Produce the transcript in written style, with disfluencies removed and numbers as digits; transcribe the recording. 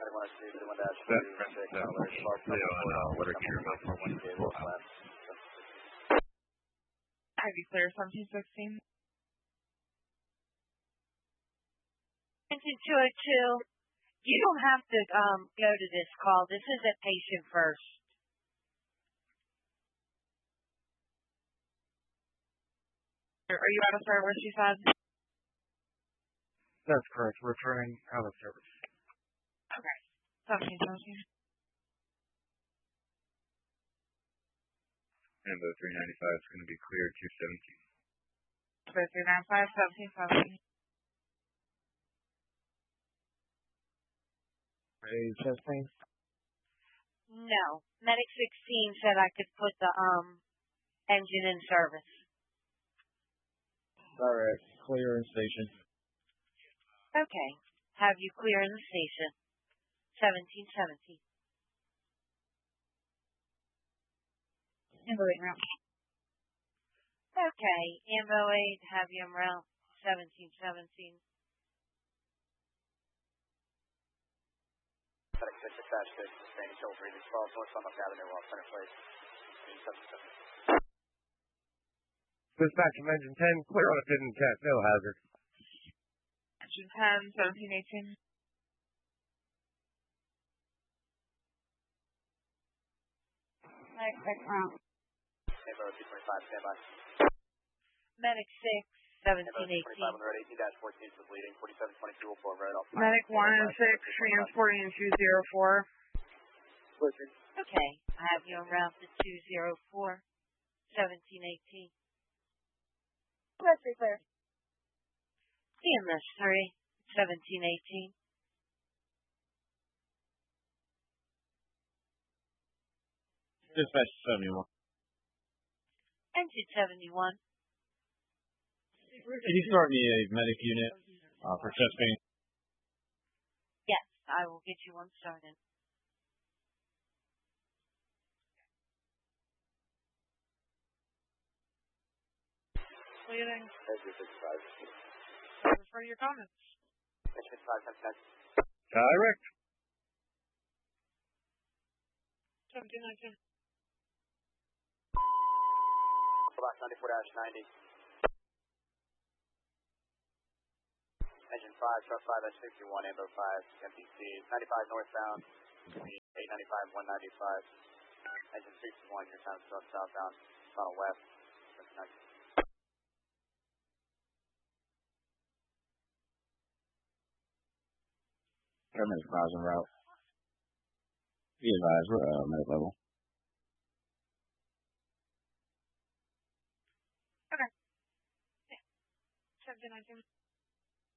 literature about Have you clear 1716? Attention 202. You don't have to go to this call. This is a patient first. Are you out of service, you said? That's correct. Returning out of service. Okay. 1717. Ambo 395 is going to be cleared 217. 395, 1717. Ready testing? No. Medic 16 said I could put the engine in service. All right. Clear in station. Okay. Have you clear in the station. 1717. Ambo 8 route. Okay. Ambo 8, have you en route 1717. Medic 6 attached to sustaining Hill 3, 12 North Sunlock Avenue, off Center Place. 1717. Dispatch from engine 10, clear on a hidden cat, no hazard. Engine 10, 1718. Medic 6 route. Ambo 225, stand by. Medic 6, 1718. Ambo 225 on road 18-14 for bleeding, 4722 will pull right off. Medic 1 and 6, transporting 204. Switching. Okay. I have you en route to 204, 1718. Let's be clear. CMS 3, 1718. Dispatch 71. Engine 71. Can you start me a medic unit for chest pain? Yes, I will get you one started. Bleeding. Exit 65. Refer to your comments. Exit 5, 10. Direct. 1719. Black 94-90. Engine 5, truck 5 at 61, Ambo 5, MPC, 95 northbound, 895, 195. Engine 61, your time truck southbound, tunnel west, 59. Paramedic miles en route. Be advised, we're medic level. Okay. Yeah. 1719.